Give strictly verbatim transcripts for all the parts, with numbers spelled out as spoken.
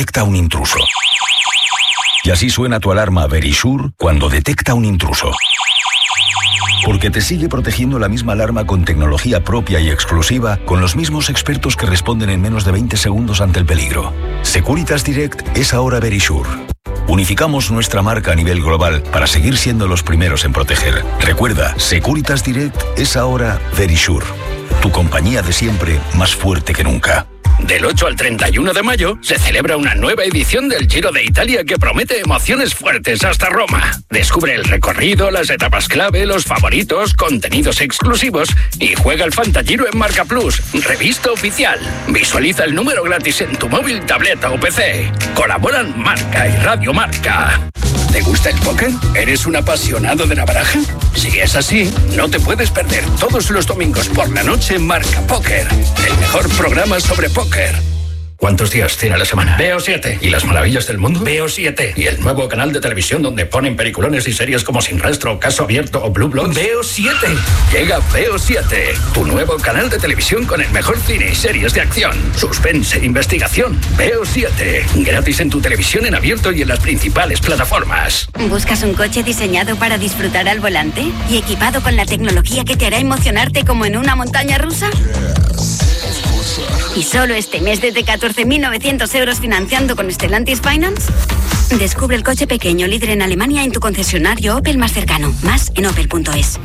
detecta un intruso. Y así suena tu alarma Verisure cuando detecta un intruso. Porque te sigue protegiendo la misma alarma con tecnología propia y exclusiva, con los mismos expertos que responden en menos de veinte segundos ante el peligro. Securitas Direct es ahora Verisure. Unificamos nuestra marca a nivel global para seguir siendo los primeros en proteger. Recuerda, Securitas Direct es ahora Verisure. Tu compañía de siempre, más fuerte que nunca. Del ocho al treinta y uno de mayo se celebra una nueva edición del Giro de Italia que promete emociones fuertes hasta Roma. Descubre el recorrido, las etapas clave, los favoritos, contenidos exclusivos y juega el Fantagiro en Marca Plus, revista oficial. Visualiza el número gratis en tu móvil, tableta o P C. Colaboran Marca y Radio Marca. ¿Te gusta el póker? ¿Eres un apasionado de la baraja? Si es así, no te puedes perder todos los domingos por la noche Marca Póker, el mejor programa sobre póker. ¿Cuántos días tiene la semana? Veo siete. ¿Y las maravillas del mundo? Veo siete. ¿Y el nuevo canal de televisión donde ponen peliculones y series como Sin Rastro, Caso Abierto o Blue Bloods? Veo siete. Llega Veo siete, tu nuevo canal de televisión con el mejor cine y series de acción, suspense, investigación. Veo siete. Gratis en tu televisión en abierto y en las principales plataformas. ¿Buscas un coche diseñado para disfrutar al volante y equipado con la tecnología que te hará emocionarte como en una montaña rusa? ¿Y solo este mes desde catorce mil novecientos euros financiando con Stellantis Finance? Descubre el coche pequeño líder en Alemania en tu concesionario Opel más cercano. Más en opel punto es.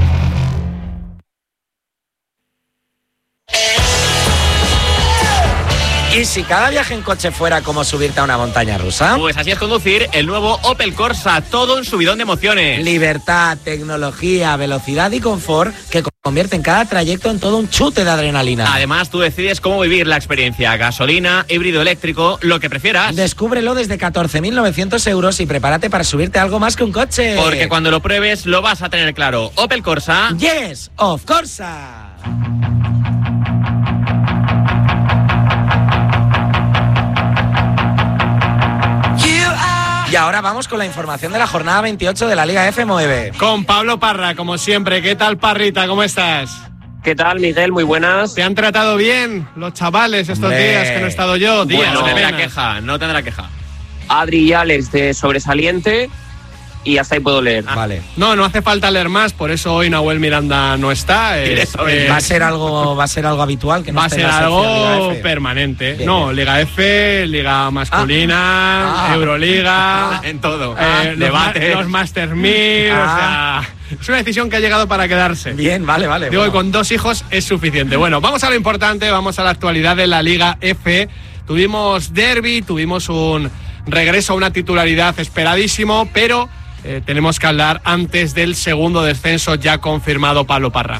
¿Y si cada viaje en coche fuera como subirte a una montaña rusa? Pues así es conducir el nuevo Opel Corsa, todo un subidón de emociones. Libertad, tecnología, velocidad y confort que convierten cada trayecto en todo un chute de adrenalina. Además, tú decides cómo vivir la experiencia, gasolina, híbrido eléctrico, lo que prefieras. Descúbrelo desde catorce mil novecientos euros y prepárate para subirte a algo más que un coche. Porque cuando lo pruebes lo vas a tener claro. Opel Corsa. Yes, of Corsa. Y ahora vamos con la información de la jornada veintiocho de la Liga F nueve. Con Pablo Parra, como siempre. ¿Qué tal, Parrita? ¿Cómo estás? ¿Qué tal, Miguel? Muy buenas. ¿Te han tratado bien los chavales estos Hombre. días que no he estado yo? Días, Bueno, no tendrá apenas. queja, no tendrá queja. Adri y Alex de sobresaliente y hasta ahí puedo leer. Ah, vale. No, no hace falta leer más, por eso hoy Nahuel Miranda no está. Es, eh, Va a ser algo, va a ser algo habitual que no va a esté ser en la sección Liga algo F. permanente. Bien, no, bien. Liga F, Liga masculina, Ah. Ah. Euroliga, En todo. eh, los, Debate. ma- los Masters mil, Ah. o sea, es una decisión que ha llegado para quedarse. Bien, vale, vale. Digo bueno. que con dos hijos es suficiente. Bueno, vamos a lo importante, vamos a la actualidad de la Liga F. Tuvimos derbi, tuvimos un regreso a una titularidad esperadísimo, pero eh, tenemos que hablar antes del segundo descenso ya confirmado, Pablo Parra.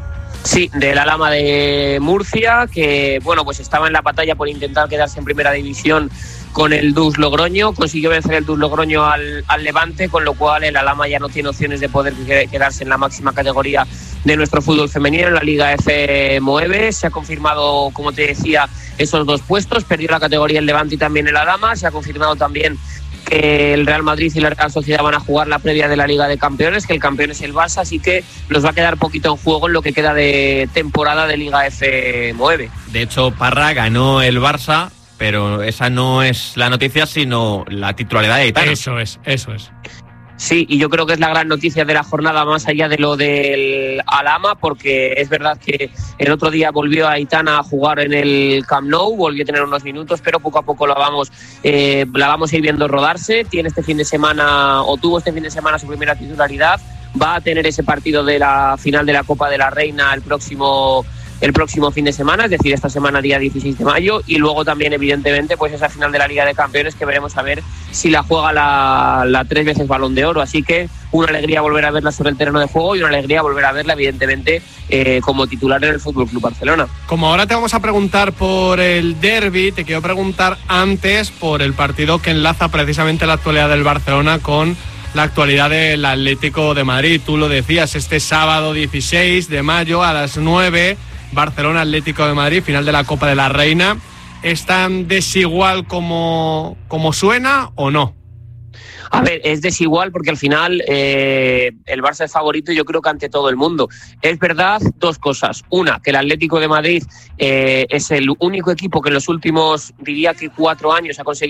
Sí, del Alhama de Murcia, que bueno, pues estaba en la batalla por intentar quedarse en primera división con el D U S Logroño, consiguió vencer el D U S Logroño al, al Levante, con lo cual el Alhama ya no tiene opciones de poder quedarse en la máxima categoría de nuestro fútbol femenino, en la Liga F nueve. Se ha confirmado, como te decía, esos dos puestos, perdió la categoría el Levante y también el Alhama. Se ha confirmado también que el Real Madrid y la Real Sociedad van a jugar la previa de la Liga de Campeones, que el campeón es el Barça, así que nos va a quedar poquito en juego en lo que queda de temporada de Liga F nueve. De hecho, Parra ganó el Barça, pero esa no es la noticia, sino la titularidad de Aitana. Eso es, eso es. Sí, y yo creo que es la gran noticia de la jornada, más allá de lo del Alhama, porque es verdad que el otro día volvió a Aitana a jugar en el Camp Nou, volvió a tener unos minutos, pero poco a poco la vamos, eh, la vamos a ir viendo rodarse. Tiene este fin de semana, o tuvo este fin de semana su primera titularidad, va a tener ese partido de la final de la Copa de la Reina el próximo el próximo fin de semana, es decir, esta semana día dieciséis de mayo, y luego también evidentemente pues esa final de la Liga de Campeones que veremos a ver si la juega la, la tres veces Balón de Oro, así que una alegría volver a verla sobre el terreno de juego y una alegría volver a verla evidentemente eh, como titular en el F C Barcelona. Como ahora te vamos a preguntar por el derbi, te quiero preguntar antes por el partido que enlaza precisamente la actualidad del Barcelona con la actualidad del Atlético de Madrid. Tú lo decías, este sábado dieciséis de mayo a las nueve, Barcelona Atlético de Madrid, final de la Copa de la Reina. ¿Es tan desigual como, como suena o no? A ver, es desigual porque al final eh, el Barça es favorito, yo creo que ante todo el mundo. Es verdad, dos cosas. Una, que el Atlético de Madrid eh, es el único equipo que en los últimos, diría que cuatro años ha conseguido